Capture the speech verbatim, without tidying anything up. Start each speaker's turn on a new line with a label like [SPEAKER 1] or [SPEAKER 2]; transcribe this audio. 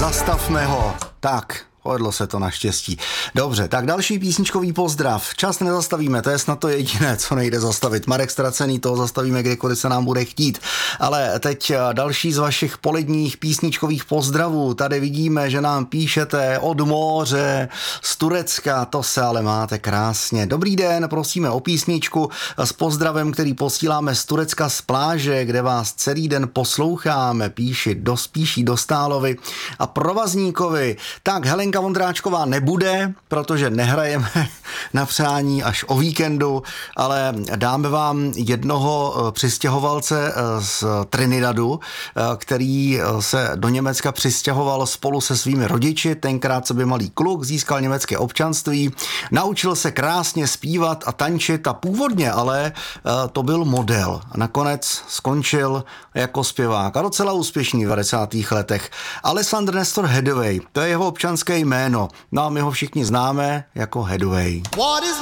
[SPEAKER 1] Zastavme ho. Tak, povedlo se to naštěstí. Dobře, tak další písničkový pozdrav. Čas nezastavíme, to je snad to jediné, co nejde zastavit. Marek Ztracený, toho zastavíme, kdykoliv se nám bude chtít. Ale teď další z vašich poledních písničkových pozdravů. Tady vidíme, že nám píšete od moře, z Turecka, to se ale máte krásně. Dobrý den, prosíme o písničku s pozdravem, který posíláme z Turecka z pláže, kde vás celý den posloucháme. Píši do Spíší Dostálovi a Provazníkovi. Tak Helenka Vondráčková nebude, protože nehrajeme na přání až o víkendu, ale dáme vám jednoho přistěhovalce z Trinidadu, který se do Německa přistěhoval spolu se svými rodiči, tenkrát co by malý kluk, získal německé občanství, naučil se krásně zpívat a tančit a původně, ale to byl model. Nakonec skončil jako zpěvák a docela úspěšný v devadesátých letech. Alessandr Nestor Hathaway, to je jeho občanské jméno. No a my ho všichni známe jako Hathaway. What is